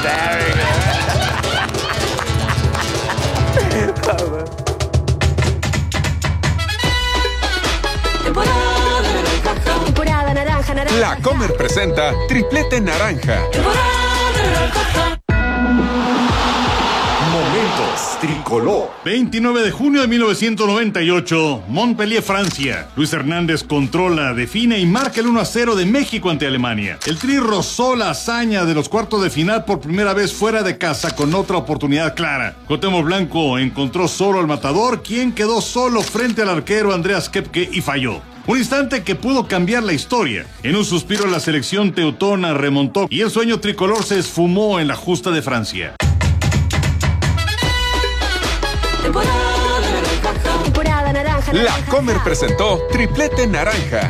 Temporada naranja, naranja. La Comer presenta Triplete Naranja. Momentos Tricolor. 29 de junio de 1998, Montpellier, Francia. Luis Hernández controla, define y marca el 1-0 de México ante Alemania. El Tri rozó la hazaña de los cuartos de final por primera vez fuera de casa con otra oportunidad clara. Cuauhtémoc Blanco encontró solo al matador, quien quedó solo frente al arquero Andreas Kepke y falló. Un instante que pudo cambiar la historia. En un suspiro la selección teutona remontó y el sueño tricolor se esfumó en la justa de Francia. Temporada naranja, La naranja. Comer presentó Triplete Naranja.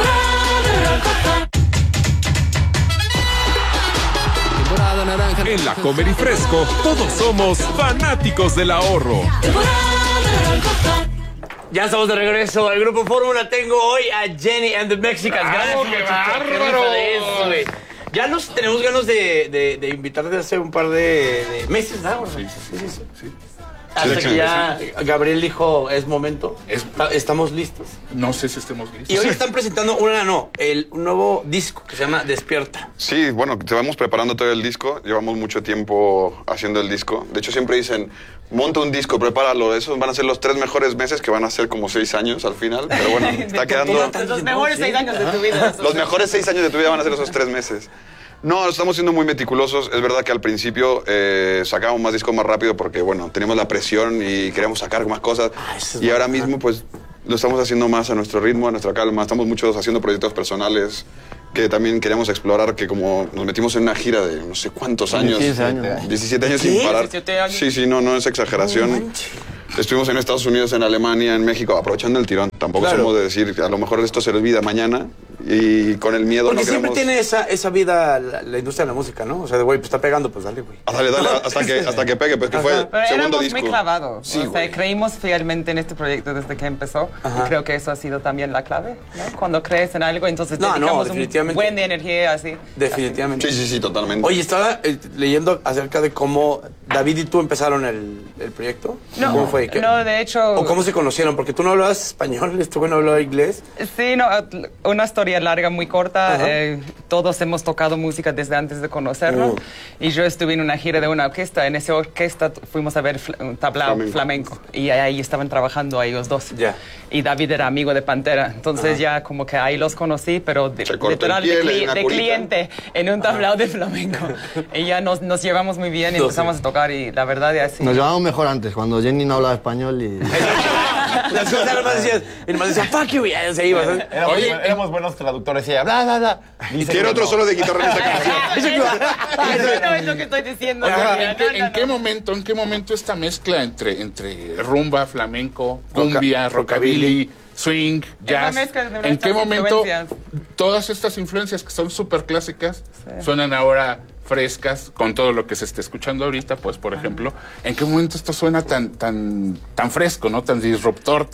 Temporada naranja. En La Comer y Fresco, todos somos fanáticos del ahorro. Ya estamos de regreso al Grupo Fórmula. Tengo hoy a Jenny and the Mexicans. Gracias, ¡qué muchachos. Qué bárbaro! rifa de eso, güey. Ya nos tenemos ganas de invitarte hace un par de meses, ¿no? Sí. Hasta que ya Gabriel dijo, es momento. Estamos listos. No sé si estemos listos. Y hoy están presentando un nuevo disco que se llama Despierta. Sí, bueno, te vamos preparando todo el disco. Llevamos mucho tiempo haciendo el disco. De hecho, siempre dicen, monta un disco, prepáralo. Esos van a ser los 3 mejores meses, que van a ser como 6 años al final. Pero bueno, está quedando... Los mejores 6 años de tu vida. Los mejores 6 años de tu vida van a ser esos 3 meses. No, estamos siendo muy meticulosos. Es verdad que al principio sacábamos más discos más rápido porque, bueno, teníamos la presión y queríamos sacar más cosas. Y ahora mismo, pues, lo estamos haciendo más a nuestro ritmo, a nuestra calma. Estamos muchos haciendo proyectos personales que también queríamos explorar, que como nos metimos en una gira de no sé cuántos años. 17 años sin parar. 17 años. Sí, no es exageración. Estuvimos en Estados Unidos, en Alemania, en México, aprovechando el tirón. Tampoco somos de decir, a lo mejor esto se olvida mañana y con el miedo. Porque no siempre queremos... tiene esa vida la industria de la música, ¿no? O sea, güey, pues está pegando, pues dale, güey. Dale, hasta que pegue, pues que fue Pero segundo éramos disco. muy clavados. Sí, o sea, creímos fielmente en este proyecto desde que empezó. Y creo que eso ha sido también la clave, ¿no? Cuando crees en algo, entonces dedicamos un buen de energía así. Definitivamente. Sí, totalmente. Oye, estaba leyendo acerca de cómo David y tú empezaron el proyecto. No, ¿Cómo fue? no, de hecho... ¿O cómo se conocieron? Porque tú no hablabas español, este güey no hablaba inglés. Sí, no, una historia larga, muy corta. Todos hemos tocado música desde antes de conocernos. Y yo estuve en una gira de una orquesta. En esa orquesta fuimos a ver un tablao flamenco. Y ahí estaban trabajando ellos dos. Y David era amigo de Pantera. Entonces ya como que ahí los conocí, pero literal de cliente en un tablao de flamenco. Y ya nos llevamos muy bien y empezamos a tocar. Y la verdad es así. Nos llevamos mejor antes, cuando Jenny no hablaba español y... Las cosas nomás decían, fuck you, y ya se iba. Éramos buenos traductores y ella, bla, bla, bla. Y quiero otro solo de guitarra en esta canción. Eso no es lo que estoy diciendo. ¿En qué momento esta mezcla entre rumba, flamenco, cumbia, rockabilly, swing, jazz? ¿En qué momento todas estas influencias que son súper clásicas suenan ahora frescas con todo lo que se está escuchando ahorita? Pues, por ejemplo, ¿en qué momento esto suena tan fresco, no tan disruptor,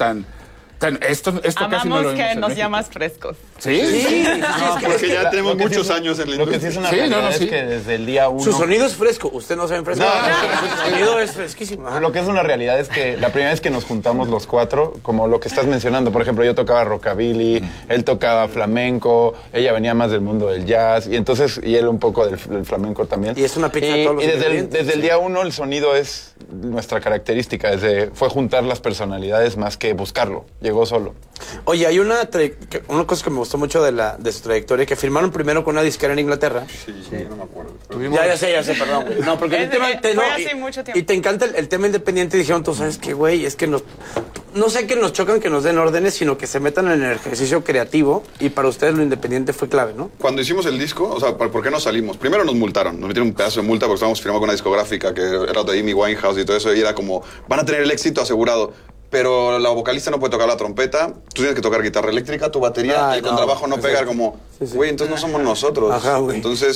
esto casi no lo vimos que en nos México. llamas frescos. Sí, porque ya tenemos muchos años en la industria. Lo que sí es una realidad es que desde el día 1... Su sonido es fresco, usted no sabe fresco. Su sonido es fresquísimo. Lo que es una realidad es que la primera vez que nos juntamos los 4, como lo que estás mencionando, por ejemplo, yo tocaba rockabilly, él tocaba flamenco, ella venía más del mundo del jazz, y él un poco del flamenco también. Y es una pizza de todos los desde el día 1 el sonido es nuestra característica, fue juntar las personalidades más que buscarlo, llegó solo. Oye, hay una cosa que me gustó mucho de su trayectoria, que firmaron primero con una disquera en Inglaterra. Sí, no me acuerdo. Ya sé, perdón. No, porque el tema... fue hace mucho tiempo. Y te encanta el tema independiente, y dijeron, tú sabes qué, güey, es que no sé que nos chocan que nos den órdenes, sino que se metan en el ejercicio creativo, y para ustedes lo independiente fue clave, ¿no? Cuando hicimos el disco, o sea, ¿por qué no salimos? Primero nos multaron, nos metieron un pedazo de multa porque estábamos firmando con una discográfica que era de Amy Winehouse y todo eso, y era como, van a tener el éxito asegurado. Pero la vocalista no puede tocar la trompeta, tú tienes que tocar guitarra eléctrica, tu batería, y el contrabajo no pega, como, güey, entonces no somos nosotros. Ajá, güey. Entonces,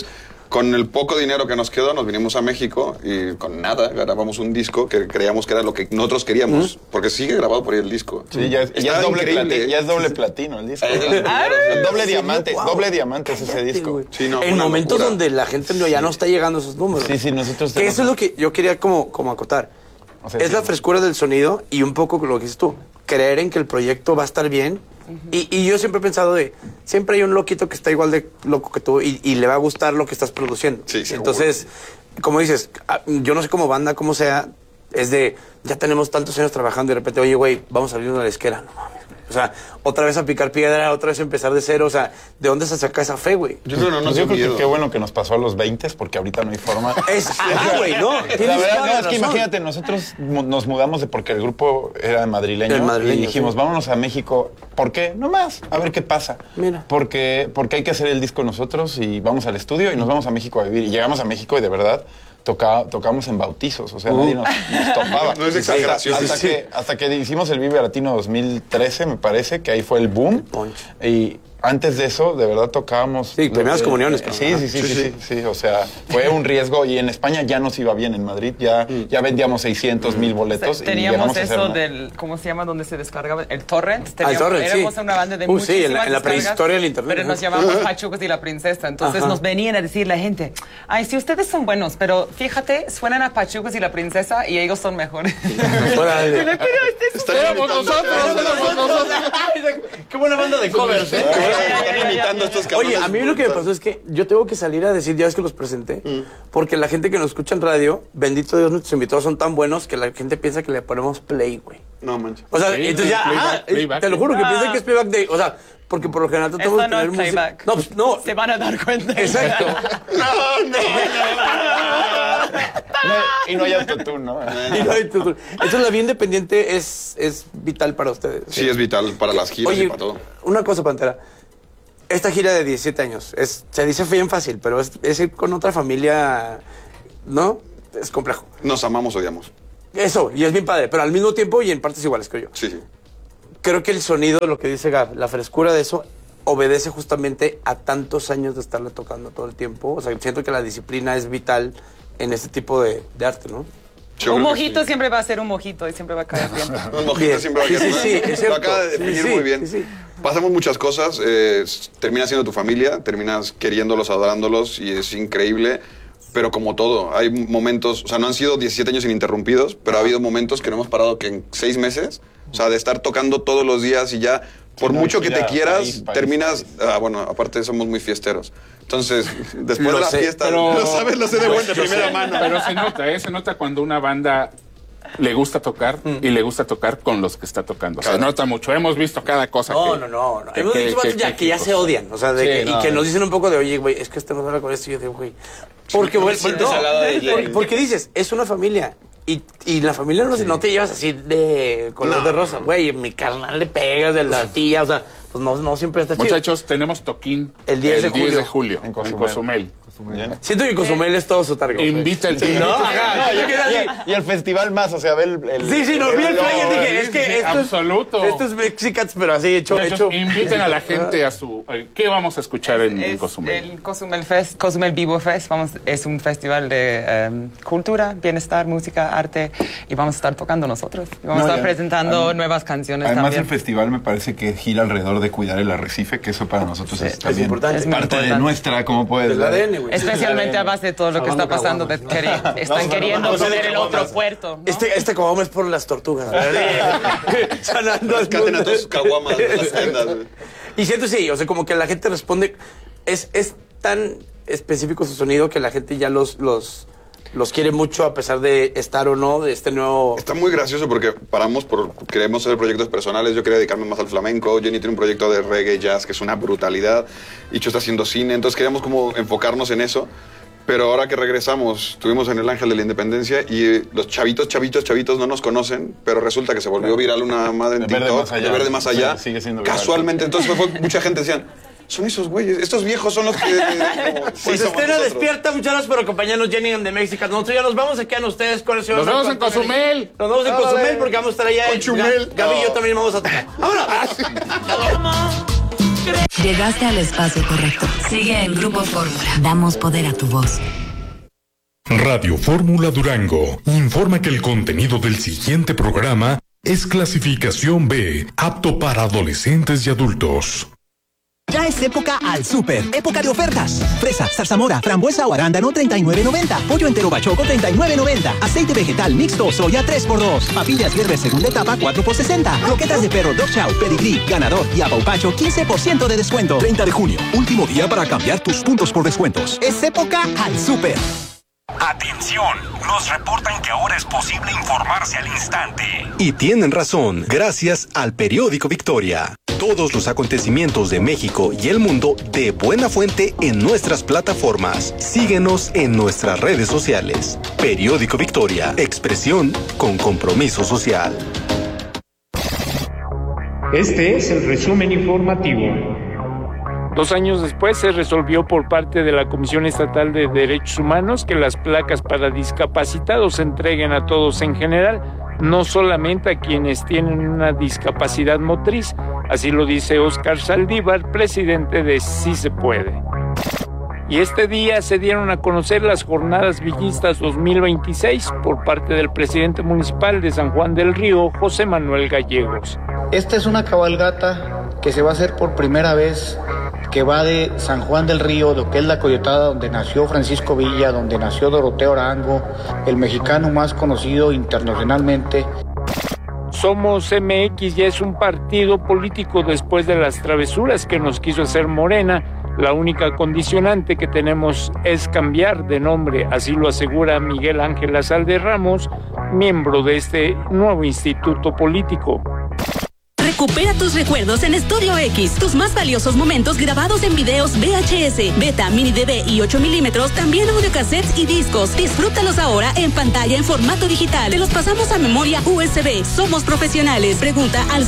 Con el poco dinero que nos quedó, nos vinimos a México y con nada grabamos un disco que creíamos que era lo que nosotros queríamos, porque sigue grabado por ahí el disco. Sí, ya es doble platino el disco. Doble diamante es ese disco. Sí, no, en momentos donde la gente ya no está llegando a esos números. Sí, nosotros... Que eso es lo que yo quería como acotar. O sea, es la frescura del sonido y un poco lo que dices tú, creer en que el proyecto va a estar bien. Y yo siempre he pensado siempre hay un loquito que está igual de loco que tú y le va a gustar lo que estás produciendo. Sí, entonces, como dices, yo no sé cómo banda, cómo sea, es ya tenemos tantos años trabajando y de repente, oye, güey, vamos a abrir una disquera. No mames. O sea, otra vez a picar piedra, otra vez a empezar de cero. O sea, ¿de dónde se saca esa fe, güey? Yo creo que qué bueno que nos pasó a los 20, porque ahorita no hay forma. Güey, no. La verdad, no, es que imagínate, nosotros nos mudamos porque el grupo era madrileño y dijimos, vámonos a México. ¿Por qué? No más, a ver qué pasa. Mira. Porque hay que hacer el disco nosotros y vamos al estudio y nos vamos a México a vivir. Y llegamos a México y de verdad... Tocamos en bautizos, o sea, nadie nos topaba. No es exageración. Hasta que hicimos el Vive Latino 2013, me parece, que ahí fue el boom. Y antes de eso, de verdad, tocábamos... Sí, primeras comuniones. Sí, o sea, fue un riesgo. Y en España ya nos iba bien, en Madrid ya vendíamos 600,000 boletos. Teníamos eso del, ¿cómo se llama? Donde se descargaba el torrent. El torrent, éramos una banda de muchísimas en la prehistoria del internet. Pero nos llamamos Pachucos y la Princesa. Entonces nos venían a decir la gente, ay, sí, ustedes son buenos, pero fíjate, suenan a Pachucos y la Princesa y ellos son mejores. Éramos nosotros. Qué buena banda de covers, Oye, a mí lo que me pasó es que yo tengo que salir a decir, ya ves que los presenté, porque la gente que nos escucha en radio, bendito Dios, nuestros invitados son tan buenos que la gente piensa que le ponemos play, güey. No manches. O sea, entonces ya, playback. te lo juro que piensan que es playback de, o sea, porque por lo general tratamos de tener música. No, pues no. Se van a dar cuenta. Exacto. Y no hay autotune, ¿no? Entonces la vida independiente es vital para ustedes. Sí, es vital para las giras y para todo. Una cosa, Pantera. Esta gira de 17 años, se dice bien fácil, pero es ir con otra familia, ¿no? Es complejo. Nos amamos, odiamos. Eso, y es bien padre, pero al mismo tiempo y en partes iguales, creo yo. Sí. Creo que el sonido, lo que dice Gab, la frescura de eso, obedece justamente a tantos años de estarle tocando todo el tiempo. O sea, siento que la disciplina es vital en este tipo de arte, ¿no? Un mojito siempre va a ser un mojito y siempre va a caer bien. Un mojito siempre va a caer bien. Sí, es cierto. Lo acaba de definir muy bien. Sí. Pasamos muchas cosas, terminas siendo tu familia, terminas queriéndolos, adorándolos y es increíble. Pero como todo, hay momentos, o sea, no han sido 17 años ininterrumpidos, pero ha habido momentos que no hemos parado que en 6 meses, o sea, de estar tocando todos los días y ya, por mucho que te quieras, terminas, bueno, aparte somos muy fiesteros. Entonces, después de la fiesta, lo sé de primera mano. Pero se nota cuando una banda le gusta tocar y le gusta tocar con los que está tocando. Se nota mucho. Hemos visto cada cosa. No. Hemos visto que ya se odian. O sea, y que nos dicen un poco de, oye, güey, es que este no habla con esto. Y yo digo, güey, porque dices, es una familia. Y la familia no te llevas así de color de rosa. Güey, mi carnal le pegas de la tía. O sea, pues no siempre está chido. Muchachos, tenemos toquín el 10 de julio en Cozumel. Siento que Cozumel es todo su target. Invita el team. Y el festival más, o sea, ve el Sí, no, vi el flyer y dije, es que esto absoluto. Esto es Mexicats, pero así hecho. Inviten a la gente a su... ¿Qué vamos a escuchar en Cozumel? El Cozumel Fest, Cozumel Vivo Fest. Es un festival de cultura, bienestar, música, arte, y vamos a estar tocando nosotros. Vamos a estar presentando nuevas canciones además también. El festival me parece que gira alrededor de cuidar el arrecife, que eso para nosotros es también importante. Es parte de nuestra, como puedes ver. Especialmente a base de todo lo que está pasando. Están queriendo poner el otro puerto, ¿no? Este caguama es por las tortugas. Rescaten a todos sus caguamas de las tiendas. Y siento, sí, o sea, como que la gente responde. Es tan específico su sonido que la gente ya los quiere mucho a pesar de estar o no de este nuevo... Está muy gracioso porque queremos hacer proyectos personales. Yo quería dedicarme más al flamenco. Jenny tiene un proyecto de reggae, jazz, que es una brutalidad. Icho está haciendo cine. Entonces queríamos como enfocarnos en eso. Pero ahora que regresamos, estuvimos en el Ángel de la Independencia y los chavitos no nos conocen, pero resulta que se volvió viral una madre en TikTok, de Verde Más Allá. Sí, sigue siendo viral. Casualmente, entonces mucha gente decían, son esos güeyes, estos viejos son los que... Pues Estela despierta, muchas gracias por acompañarnos, Jenny and the Mexicans. Nosotros ya nos vamos, se quedan ustedes con el señor. Nos vemos en Cozumel. Nos vemos en Cozumel porque vamos a estar allá. Con Chumel. Gaby y yo también vamos a tocar. ¡Vámonos! Llegaste al espacio correcto. Sigue en Grupo Fórmula. Damos poder a tu voz. Radio Fórmula Durango informa que el contenido del siguiente programa es clasificación B, apto para adolescentes y adultos. Ya es época al súper, época de ofertas. Fresa, zarzamora, frambuesa o arándano 39.90. Pollo entero bachoco 39.90. Aceite vegetal mixto soya 3x2. Papillas verdes segunda etapa 4x60. Croquetas de perro Dog Chow, Pedigree, Ganador y Apaupacho 15% de descuento. 30 de junio, último día para cambiar tus puntos por descuentos. Es época al súper. Atención, nos reportan que ahora es posible informarse al instante. Y tienen razón, gracias al periódico Victoria. Todos los acontecimientos de México y el mundo de buena fuente en nuestras plataformas. Síguenos en nuestras redes sociales. Periódico Victoria, expresión con compromiso social. Este es el resumen informativo. 2 años después se resolvió por parte de la Comisión Estatal de Derechos Humanos que las placas para discapacitados se entreguen a todos en general, no solamente a quienes tienen una discapacidad motriz. Así lo dice Óscar Saldívar, presidente de Sí Se Puede. Y este día se dieron a conocer las Jornadas Villistas 2026 por parte del presidente municipal de San Juan del Río, José Manuel Gallegos. Esta es una cabalgata que se va a hacer por primera vez, que va de San Juan del Río, lo que es la Coyotada, donde nació Francisco Villa, donde nació Doroteo Arango, el mexicano más conocido internacionalmente. Somos MX ya es un partido político después de las travesuras que nos quiso hacer Morena. La única condicionante que tenemos es cambiar de nombre, así lo asegura Miguel Ángel Azalde Ramos, miembro de este nuevo instituto político. Recupera tus recuerdos en Estudio X. Tus más valiosos momentos grabados en videos VHS, Beta, Mini DV y 8 milímetros, también audiocassettes y discos. Disfrútalos ahora en pantalla en formato digital. Te los pasamos a memoria USB. Somos profesionales. Pregunta al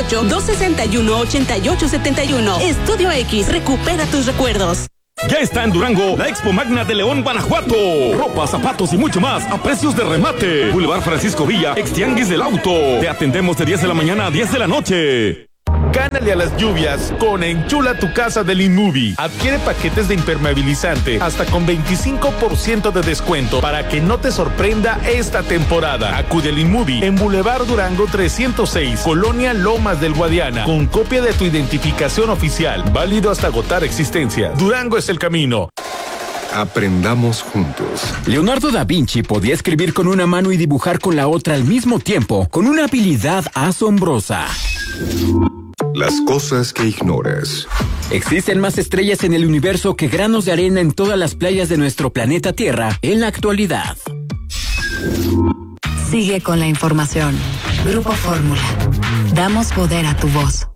618-261-8871. Estudio X. Recupera tus recuerdos. Ya está en Durango la Expo Magna de León, Guanajuato. Ropa, zapatos y mucho más a precios de remate. Boulevard Francisco Villa, ex Tianguis del Auto. Te atendemos de 10 de la mañana a 10 de la noche. Gánale a las lluvias con Enchula tu casa del InMovie. Adquiere paquetes de impermeabilizante hasta con 25% de descuento para que no te sorprenda esta temporada. Acude al InMovie en Boulevard Durango 306, Colonia Lomas del Guadiana, con copia de tu identificación oficial, válido hasta agotar existencia. Durango es el camino. Aprendamos juntos. Leonardo da Vinci podía escribir con una mano y dibujar con la otra al mismo tiempo, con una habilidad asombrosa. Las cosas que ignoras. Existen más estrellas en el universo que granos de arena en todas las playas de nuestro planeta Tierra en la actualidad. Sigue con la información. Grupo Fórmula. Damos poder a tu voz.